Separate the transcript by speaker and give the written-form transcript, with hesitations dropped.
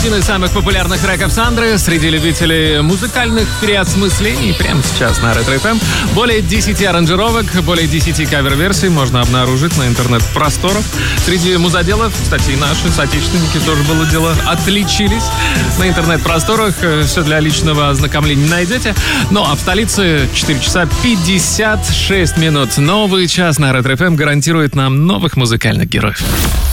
Speaker 1: Один из самых популярных треков Сандры среди любителей музыкальных переосмыслений прямо сейчас на Ретро FM. Более 10 аранжировок, более 10 кавер-версий можно обнаружить на интернет-просторах. Среди музоделов, кстати, и наши соотечественники тоже было дело, отличились. На интернет-просторах все для личного ознакомления найдете. Ну а в столице 4 часа 56 минут. Новый час на Ретро FM гарантирует нам новых музыкальных героев.